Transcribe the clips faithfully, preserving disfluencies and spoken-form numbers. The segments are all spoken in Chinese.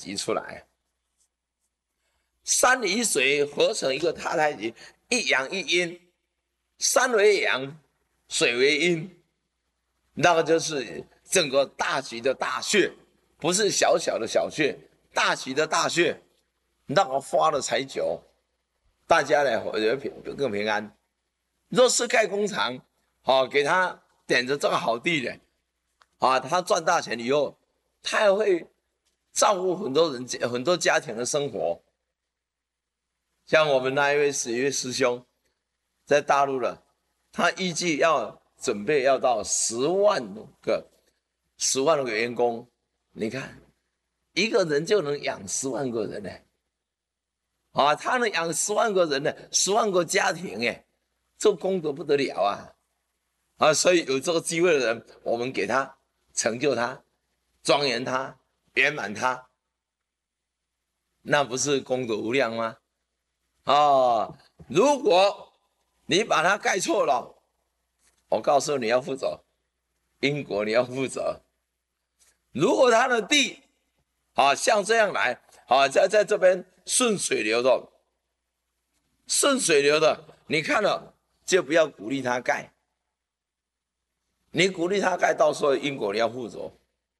极出来。山与水合成一个大太极，一阳一阴，山为阳，水为阴，那个就是整个大极的大穴，不是小小的小穴，大极的大穴，那个发的才久，大家呢会更平安。若是盖工厂，好、哦、给他点着这个好地的，啊，他赚大钱以后，他还会照顾很多人很多家庭的生活。像我们那一位是一位师兄，在大陆了，他预计要准备要到十万个十万个员工，你看一个人就能养十万个人呢，啊，他能养十万个人呢，十万个家庭哎，这功德不得了啊！啊，所以有这个机会的人，我们给他成就他，庄严他，圆满他，那不是功德无量吗？哦，如果你把它盖错了，我告诉你要负责，因果你要负责。如果他的地啊像这样来啊，在在这边顺水流的，顺水流的，你看了就不要鼓励他盖，你鼓励他盖，到时候因果你要负责。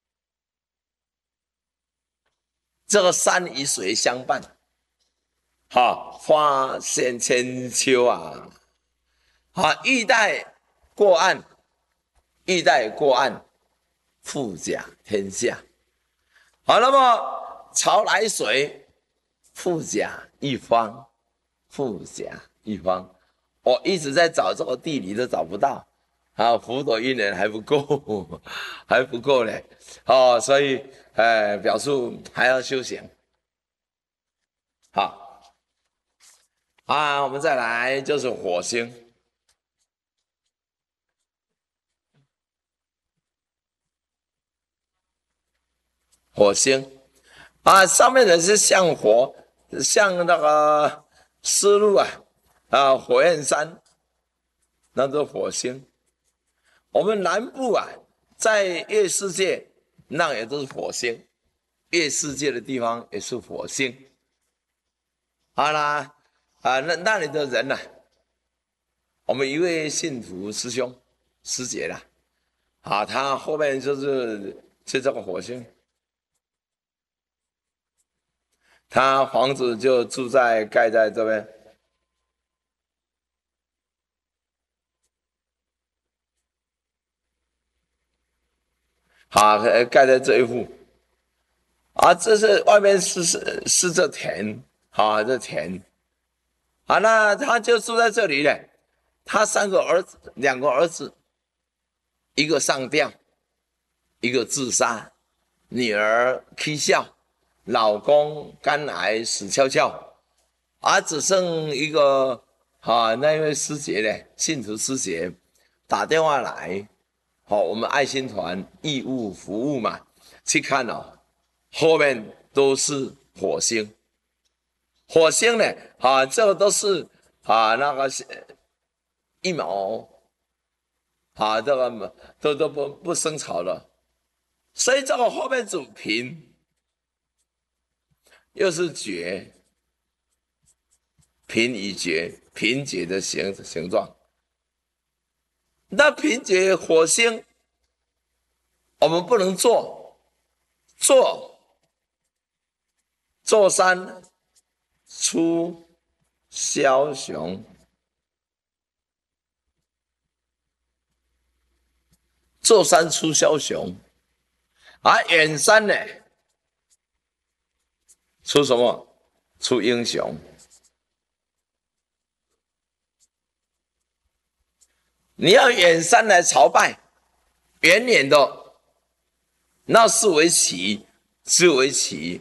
这个山与水相伴。好，花先千秋啊！好，欲戴过岸，欲戴过岸，富甲天下。好，那么潮来水，富甲一方，富甲一方。我一直在找这个地理都找不到，啊，福德因缘还不够，还不够嘞。哦，所以，呃，表示还要修行。好。啊，我们再来就是火星。火星啊，上面的是像火，像那个丝路啊，啊，火焰山，那是火星。我们南部啊，在月世界，那也都是火星，月世界的地方也是火星。好啦，啊，那那里的人呢、啊？我们一位信徒师兄师姐啦，啊，他后面就是是这个火星，他房子就住在盖在这边，啊，盖在这一户，啊，这是外面是是是这田，啊，这田，啊，那他就住在这里嘞。他三个儿子，两个儿子，一个上吊，一个自杀，女儿哭笑，老公肝癌死翘翘，啊，只剩一个啊，那位师姐呢，信徒师姐打电话来，好、哦，我们爱心团义务服务嘛，去看哦，后面都是火星，火星呢，啊，这个都是啊那个一毛，啊，这个都都不不生草了，所以这个后面主平，又是绝，平与绝，平绝的形形状。那平绝火星，我们不能坐，坐坐山出枭雄。坐山出枭雄，而远山呢，出什么？出英雄。你要远山来朝拜，远远的，那是为奇，是为奇，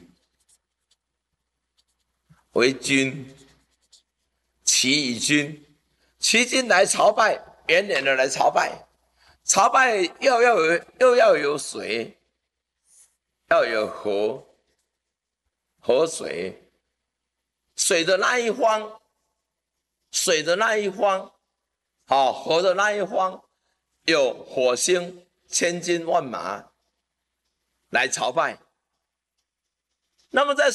为君，奇与君，奇君来朝拜，远远的来朝拜。朝拜要要有又要有水，要有河，河水，水的那一方，水的那一方，好、哦，河的那一方有火星千军万马来朝拜， 那么在